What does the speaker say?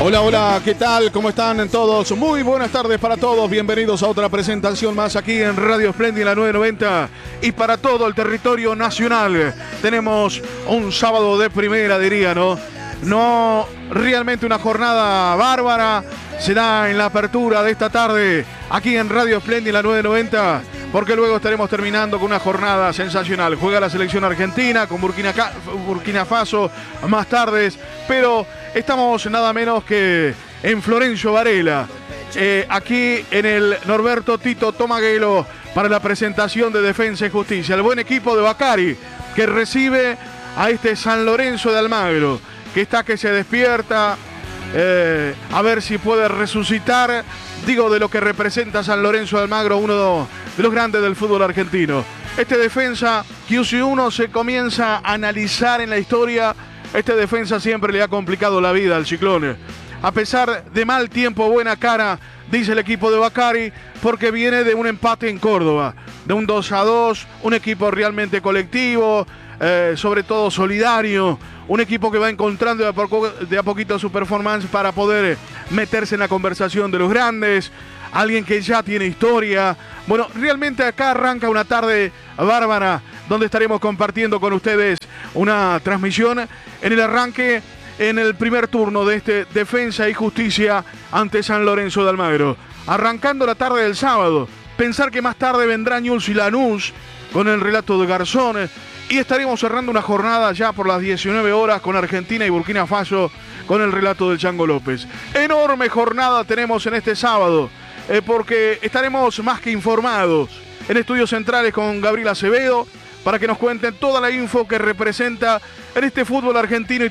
Hola, hola, ¿qué tal? ¿Cómo están todos? Muy buenas tardes para todos. Bienvenidos a otra presentación más aquí en Radio Espléndida, la 990 y para todo el territorio nacional. Tenemos un sábado de primera, diría, ¿no? No, realmente una jornada bárbara. Será en la apertura de esta tarde aquí en Radio Espléndida, la 990, porque luego estaremos terminando con una jornada sensacional. Juega la selección argentina con Burkina Faso más tardes, pero estamos nada menos que en Florencio Varela, aquí en el Norberto Tito Tomaguelo, para la presentación de Defensa y Justicia. El buen equipo de Bacari, que recibe a este San Lorenzo de Almagro, que se despierta, a ver si puede resucitar, digo, de lo que representa San Lorenzo de Almagro, uno de los grandes del fútbol argentino. Este defensa, que si uno se comienza a analizar en la historia, este defensa siempre le ha complicado la vida al Ciclón. A pesar de mal tiempo, buena cara, dice el equipo de Bacari, porque viene de un empate en Córdoba, de un 2-2, un equipo realmente colectivo, sobre todo solidario, un equipo que va encontrando de a poquito su performance para poder meterse en la conversación de los grandes, alguien que ya tiene historia. Bueno, realmente acá arranca una tarde bárbara, donde estaremos compartiendo con ustedes una transmisión en el arranque, en el primer turno de este Defensa y Justicia ante San Lorenzo de Almagro. Arrancando la tarde del sábado, pensar que más tarde vendrá Newell's y Lanús con el relato de Garzón, y estaremos cerrando una jornada ya por las 19 horas con Argentina y Burkina Faso con el relato del Chango López. Enorme jornada tenemos en este sábado, porque estaremos más que informados en Estudios Centrales con Gabriel Acevedo, para que nos cuenten toda la info que representa en este fútbol argentino y